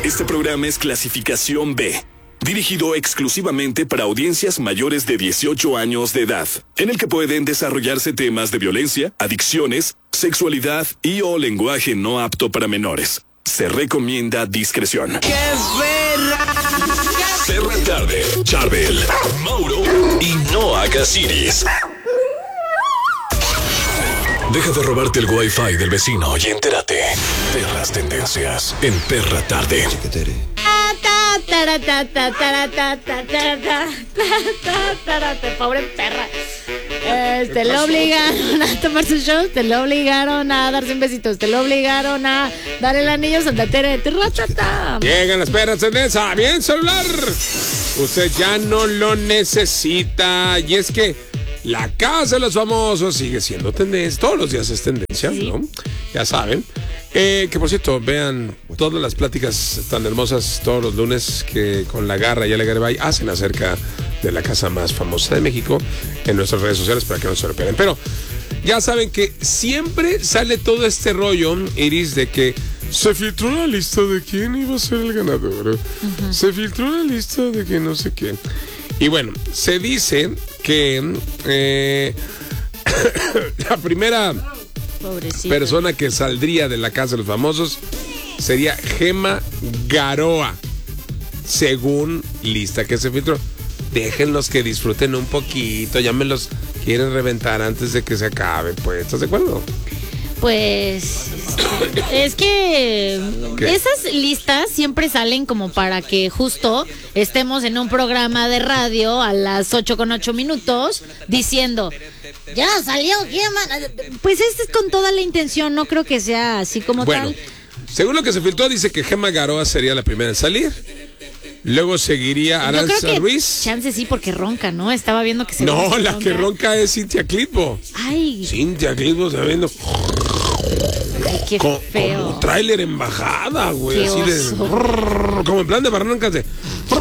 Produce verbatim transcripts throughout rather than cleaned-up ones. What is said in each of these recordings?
Este programa es clasificación B, dirigido exclusivamente para audiencias mayores de dieciocho años de edad, en el que pueden desarrollarse temas de violencia, adicciones, sexualidad y o lenguaje no apto para menores. Se recomienda discreción. ¡Qué perra! Perra Tarde, Charbel, Mauro y Noah Casiris. Deja de robarte el wifi del vecino y entérate de las tendencias en Perra Tarde. Pobre perra. Eh, te lo obligaron a tomar su show, te lo obligaron a darse un besito, te lo obligaron a dar el anillo a Santa Tere. Llegan las perras tendencias, bien celular. Usted ya no lo necesita. Y es que la casa de los famosos sigue siendo tendencia. Todos los días es tendencia, ¿sí? ¿No? Ya saben. Eh, que por cierto, vean todas las pláticas tan hermosas todos los lunes que con La Garra y Ale Garibay hacen acerca de la casa más famosa de México en nuestras redes sociales para que no se lo pierdan. Pero ya saben que siempre sale todo este rollo, Iris, de que se filtró la lista de quién iba a ser el ganador. Uh-huh. Se filtró la lista de que no sé quién. Y bueno, se dice que eh, la primera Pobrecita. persona que saldría de la casa de los famosos sería Gemma Garoa, según lista que se filtró. Déjenlos que disfruten un poquito, ya me los quieren reventar antes de que se acabe, pues, ¿estás de acuerdo? Pues es que ¿Qué? esas listas siempre salen como para que justo estemos en un programa de radio a las ocho con ocho minutos diciendo ya salió Gemma. Pues es con toda la intención, no creo que sea así como bueno, tal. Según lo que se filtró, dice que Gemma Garoa sería la primera en salir. Luego seguiría Aranza Yo creo que Ruiz. Chance sí, porque ronca, ¿no? Estaba viendo que se No, la ronca. que ronca es Cintia Clitbo. Ay. Cintia Clitbo se viendo. Ay, qué Co feo. Como tráiler en bajada, güey. Qué así oso. de. Como en plan de barrancas de.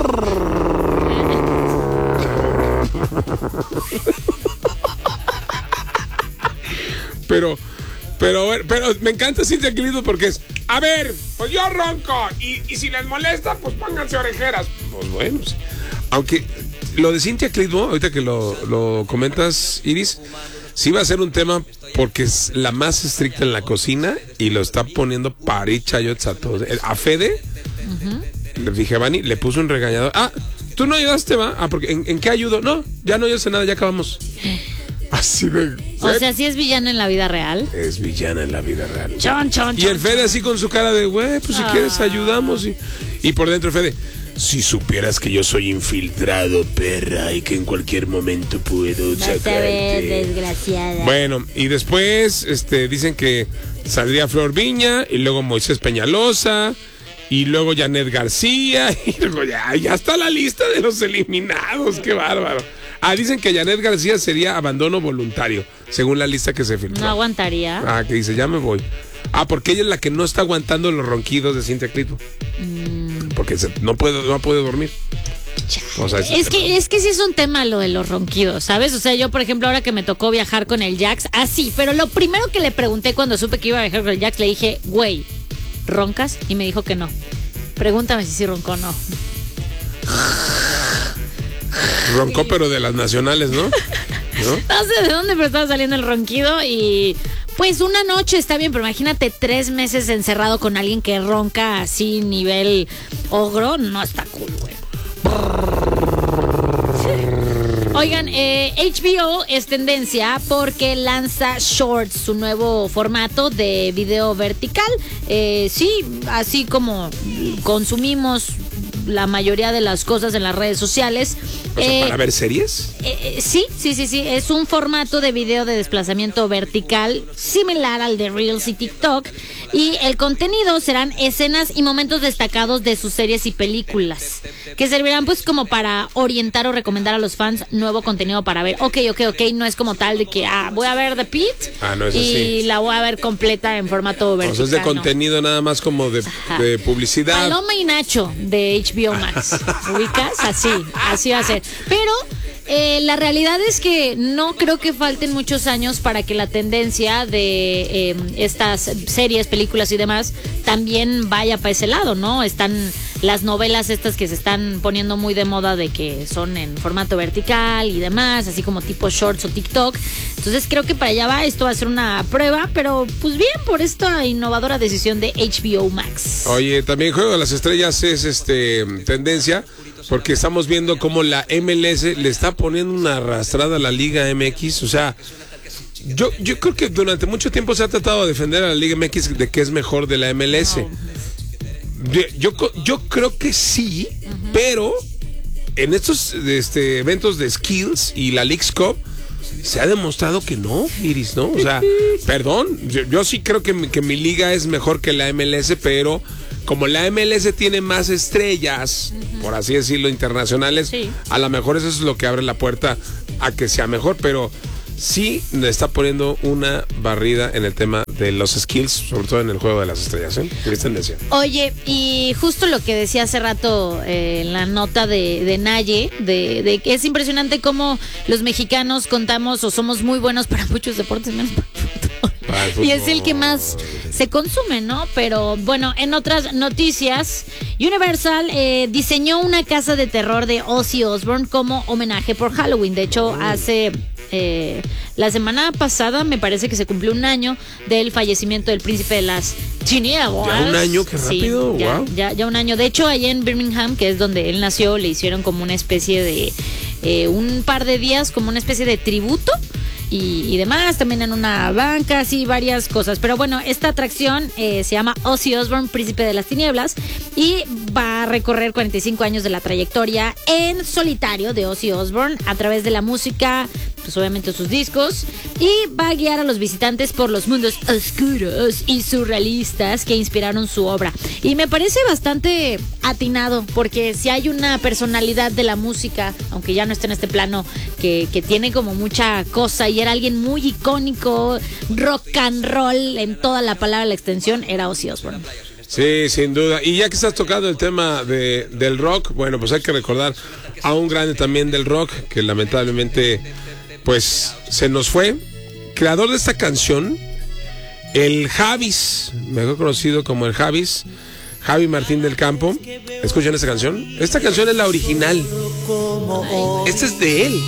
Pero. Pero, pero me encanta Cintia Clitbo porque es, a ver, pues yo ronco y, y si les molesta, pues pónganse orejeras. Pues bueno, sí. Aunque lo de Cintia Clitbo, ahorita que lo, lo comentas, Iris, sí va a ser un tema porque es la más estricta en la cocina y lo está poniendo para chayotes a todos. A Fede, uh-huh. le dije a Vani, le puso un regañador. Ah, tú no ayudaste, ¿va? Ah, porque ¿en, ¿en qué ayudo? No, ya no ayudaste nada, ya acabamos. Así de... O sea, ¿sí es villana en la vida real? Es villana en la vida real. Chon, chon, y el Fede chon. así con su cara de, güey, pues si ah. quieres ayudamos. Y, y por dentro Fede, si supieras que yo soy infiltrado, perra, y que en cualquier momento puedo sacarte. Ver, desgraciada. Bueno, y después este, dicen que saldría Flor Viña, y luego Moisés Peñalosa, y luego Janet García, y luego ya, ya está la lista de los eliminados, qué bárbaro. Ah, dicen que Janet García sería abandono voluntario, según la lista que se filtró. No aguantaría. Ah, que dice, ya me voy. Ah, porque ella es la que no está aguantando los ronquidos de Cintia Clitbo. Mm. Porque se, no puede, no puede dormir. O sea, es que es que sí es un tema lo de los ronquidos, ¿sabes? O sea, yo, por ejemplo, ahora que me tocó viajar con el Jax, así, pero lo primero que le pregunté cuando supe que iba a viajar con el Jax, le dije, güey, ¿roncas? Y me dijo que no. Pregúntame si sí roncó o no. Roncó, pero de las nacionales, ¿no? ¿no? No sé de dónde, pero estaba saliendo el ronquido y... Pues una noche está bien, pero imagínate tres meses encerrado con alguien que ronca así nivel ogro, no está cool, güey. Oigan, eh, H B O es tendencia porque lanza Shorts, su nuevo formato de video vertical. Eh, sí, así como consumimos la mayoría de las cosas en las redes sociales. O sea, eh, ¿para ver series? Eh, eh, sí, sí, sí, sí. Es un formato de video de desplazamiento vertical similar al de Reels y TikTok. Y el contenido serán escenas y momentos destacados de sus series y películas, que servirán pues como para orientar o recomendar a los fans nuevo contenido para ver. Ok, ok, ok, no es como tal de que ah, voy a ver The Pitt ah, no es y así. La voy a ver completa en formato vertical. O sea, es de contenido no. nada más como de, de publicidad. Paloma y Nacho de H B O Max. ¿Ubicas? Así, así va a ser. Pero eh, la realidad es que no creo que falten muchos años para que la tendencia de eh, estas series, películas y demás también vaya para ese lado, ¿no? Están las novelas estas que se están poniendo muy de moda de que son en formato vertical y demás, así como tipo shorts o TikTok. Entonces creo que para allá va, esto va a ser una prueba, pero pues bien por esta innovadora decisión de H B O Max. Oye, también Juego de las Estrellas es este tendencia, porque estamos viendo cómo la M L S le está poniendo una arrastrada a la Liga M X, o sea, yo, yo creo que durante mucho tiempo se ha tratado de defender a la Liga M X de que es mejor de la M L S. No. Yo, yo creo que sí, uh-huh. pero en estos este, eventos de Skills y la Leagues Cup se ha demostrado que no, Iris, ¿no? O sea, perdón, yo, yo sí creo que mi, que mi liga es mejor que la M L S, pero como la M L S tiene más estrellas, uh-huh. por así decirlo, internacionales, sí. a lo mejor eso es lo que abre la puerta a que sea mejor, pero sí le está poniendo una barrida en el tema de los skills, sobre todo en el Juego de las Estrellas, ¿eh? ¿Tienes tendencia? Oye, y justo lo que decía hace rato eh, en la nota de, de Naye, de, de que es impresionante cómo los mexicanos contamos o somos muy buenos para muchos deportes, menos para el fútbol. Y es el que más se consume, ¿no? Pero bueno, en otras noticias, Universal eh, diseñó una casa de terror de Ozzy Osbourne como homenaje por Halloween. De hecho, oh. hace... Eh, la semana pasada me parece que se cumplió un año del fallecimiento del príncipe de las tinieblas. Ya un año, qué rápido, sí, ya, wow. ya, ya un año. De hecho, allá en Birmingham, que es donde él nació, le hicieron como una especie de eh, un par de días, como una especie de tributo. Y, y demás, también en una banca, sí, varias cosas. Pero bueno, esta atracción eh, se llama Ozzy Osbourne, Príncipe de las Tinieblas, y va a recorrer cuarenta y cinco años de la trayectoria en solitario de Ozzy Osbourne a través de la música, pues obviamente sus discos, y va a guiar a los visitantes por los mundos oscuros y surrealistas que inspiraron su obra. Y me parece bastante atinado, porque si hay una personalidad de la música, aunque ya no está en este plano, que, que tiene como mucha cosa y era alguien muy icónico, rock and roll en toda la palabra, la extensión, era Ozzy Osbourne. Sí, sin duda. Y ya que estás tocando el tema de, del rock, bueno, pues hay que recordar a un grande también del rock, que lamentablemente, pues, se nos fue. Creador de esta canción, el Javis, mejor conocido como el Javis, Javi Martín del Campo. ¿Escuchan esta canción? Esta canción es la original. Esta es de él.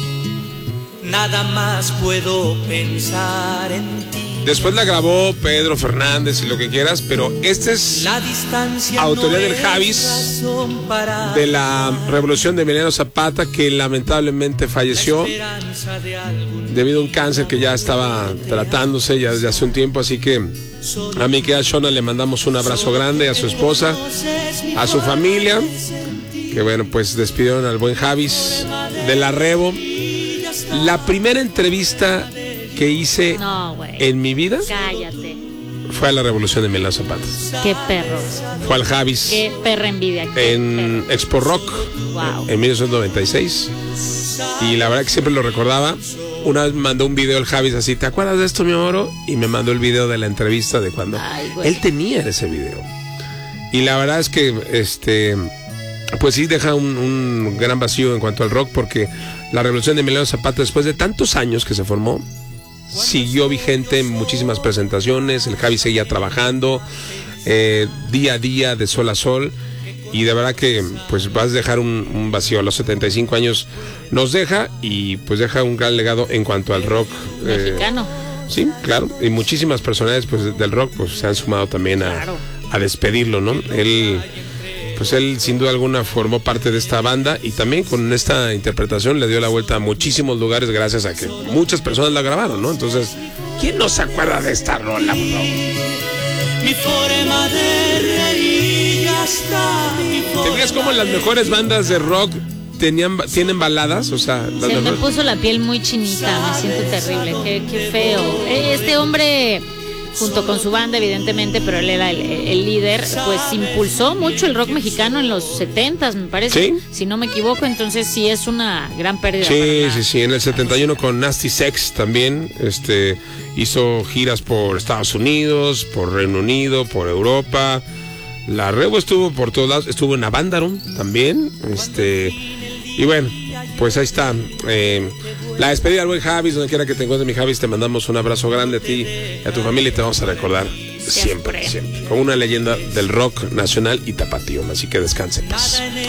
Nada más puedo pensar en ti. Después la grabó Pedro Fernández y lo que quieras, pero esta es autoría del Javis, de la revolución de Emiliano Zapata, que lamentablemente falleció debido a un cáncer que ya estaba tratándose ya desde hace un tiempo. Así que a mi querida Shona le mandamos un abrazo grande, a su esposa, a su familia, que bueno, pues despidieron al buen Javis de la Revo. La primera entrevista que hice no, en mi vida, cállate, fue a la revolución de Emiliano Zapata. Qué perro. Fue al Javis. Qué perra envidia. Qué en perro. Expo Rock, wow. en mil novecientos noventa y seis. Y la verdad que siempre lo recordaba. Una vez me mandó un video el Javis así, ¿te acuerdas de esto, mi amor? Y me mandó el video de la entrevista de cuando Ay, él tenía ese video. Y la verdad es que este pues sí deja un, un gran vacío en cuanto al rock, porque la revolución de Emiliano Zapata, después de tantos años que se formó, siguió vigente en muchísimas presentaciones. El Javi seguía trabajando eh, día a día, de sol a sol, y de verdad que pues vas a dejar un, un vacío. A los setenta y cinco años nos deja, y pues deja un gran legado en cuanto al rock eh, mexicano. Sí, claro, y muchísimas personalidades pues del rock pues se han sumado también a, claro. a despedirlo, ¿no? Él pues él sin duda alguna formó parte de esta banda, y también con esta interpretación le dio la vuelta a muchísimos lugares gracias a que muchas personas la grabaron, ¿no? Entonces, ¿quién no se acuerda de esta rola, bro? Mi forma de reír ya está. ¿Te fijas cómo las mejores bandas de rock tenían, tienen baladas? O sea, las se me mejores... puso la piel muy chinita, me siento terrible, qué, qué feo. Este hombre, junto con su banda evidentemente, pero él era el, el líder, pues impulsó mucho el rock mexicano en los setentas, me parece, ¿sí? Si no me equivoco, entonces sí es una gran pérdida. Sí, sí, sí, en el setenta y uno con Nasty Sex también, este, hizo giras por Estados Unidos, por Reino Unido, por Europa. La Revo estuvo por todos lados, estuvo en Avándaro también, este, Y bueno, pues ahí está. Eh, la despedida del buen Javis, donde quiera que te encuentres, mi Javis, te mandamos un abrazo grande a ti y a tu familia y te vamos a recordar siempre, siempre, siempre como una leyenda del rock nacional y tapatío. Así que descanse en paz.